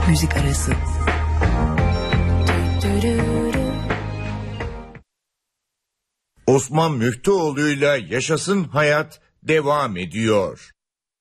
müzik arası. Osman Müftüoğlu'yla Yaşasın Hayat devam ediyor.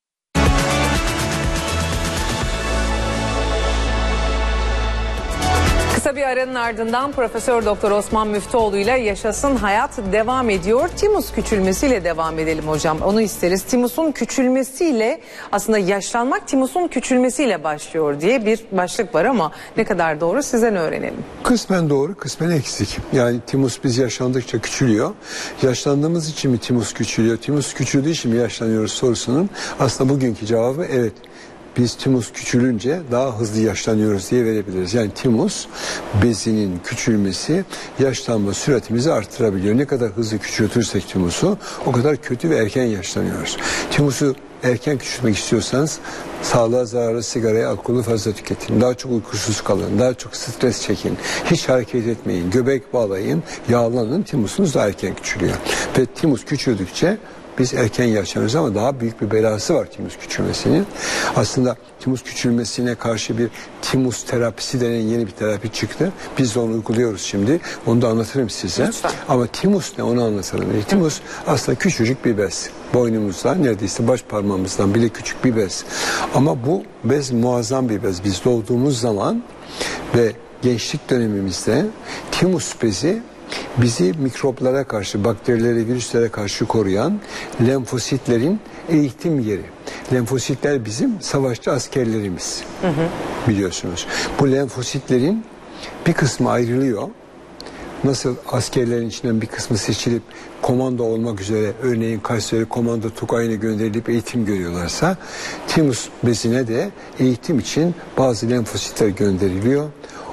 Kısa bir aranın ardından Profesör Doktor Osman Müftüoğlu ile Yaşasın Hayat devam ediyor. Timus küçülmesiyle devam edelim hocam. Onu isteriz. Timusun küçülmesiyle aslında yaşlanmak timusun küçülmesiyle başlıyor diye bir başlık var ama ne kadar doğru sizden öğrenelim. Kısmen doğru, kısmen eksik. Yani timus biz yaşlandıkça küçülüyor. Yaşlandığımız için mi timus küçülüyor? Timus küçüldüğü için mi yaşlanıyoruz sorusunun aslında bugünkü cevabı evet. Biz timus küçülünce daha hızlı yaşlanıyoruz diye verebiliriz. Yani timus bezinin küçülmesi yaşlanma süratimizi arttırabiliyor. Ne kadar hızlı küçültürsek timusu o kadar kötü ve erken yaşlanıyoruz. Timusu erken küçültmek istiyorsanız sağlığa zararlı sigarayı, alkolü fazla tüketin. Daha çok uykusuz kalın, daha çok stres çekin. Hiç hareket etmeyin, göbek bağlayın, yağlanın. Timusunuz daha erken küçülüyor. Ve timus küçüldükçe biz erken yaşlanıyoruz ama daha büyük bir belası var timus küçülmesinin. Aslında timus küçülmesine karşı bir timus terapisi denen yeni bir terapi çıktı. Biz de onu uyguluyoruz şimdi. Onu da anlatırım size. Lütfen. Ama timus ne onu anlatalım. Timus aslında küçücük bir bez. Boynumuzdan neredeyse baş parmağımızdan bile küçük bir bez. Ama bu bez muazzam bir bez. Biz doğduğumuz zaman ve gençlik dönemimizde timus bezi bizi mikroplara karşı, bakterilere, virüslere karşı koruyan lenfositlerin eğitim yeri. Lenfositler bizim savaşçı askerlerimiz. Biliyorsunuz. Bu lenfositlerin bir kısmı ayrılıyor. Nasıl askerlerin içinden bir kısmı seçilip komando olmak üzere örneğin Kayseri Komando Tugayı'na gönderilip eğitim görüyorlarsa timus bezine de eğitim için bazı lenfositler gönderiliyor.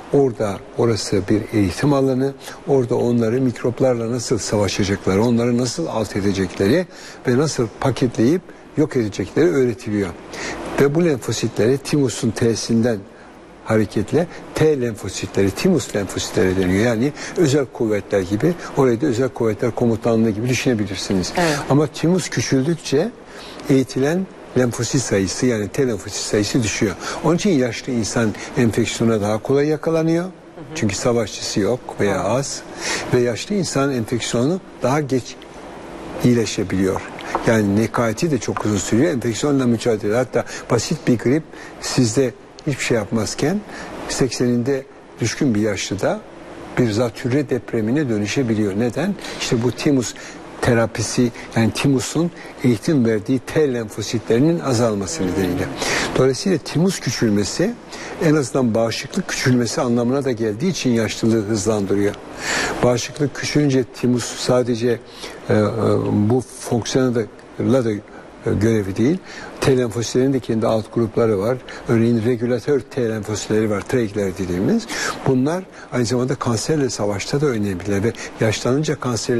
Orası bir eğitim alanı. Orada onları mikroplarla nasıl savaşacakları, onları nasıl alt edecekleri ve nasıl paketleyip yok edecekleri öğretiliyor. Ve bu lenfositlere timusun T'sinden hareketle T lenfositleri, timus lenfositleri deniyor. Yani özel kuvvetler gibi, orayı da özel kuvvetler komutanlığı gibi düşünebilirsiniz. Evet. Ama timus küçüldükçe eğitilen lenfosit sayısı yani T lenfosit sayısı düşüyor. Onun için yaşlı insan enfeksiyona daha kolay yakalanıyor. Çünkü savaşçısı yok veya az. Ve yaşlı insan enfeksiyonu daha geç iyileşebiliyor. Yani nekati de çok uzun sürüyor. Enfeksiyonla mücadele. Hatta basit bir grip sizde hiçbir şey yapmazken 80'inde düşkün bir yaşlıda bir zatürre depremine dönüşebiliyor. Neden? İşte bu timus terapisi yani timusun eğitim verdiği T lenfositlerinin azalması nedeniyle. Dolayısıyla timus küçülmesi en azından bağışıklık küçülmesi anlamına da geldiği için yaşlılığı hızlandırıyor. Bağışıklık küçülünce timus sadece bu fonksiyona da görevi değil. T lenfositlerin de kendi alt grupları var. Örneğin regülatör T lenfositleri var. Trigler dediğimiz. Bunlar aynı zamanda kanserle savaşta da önemliler ve yaşlanınca kanser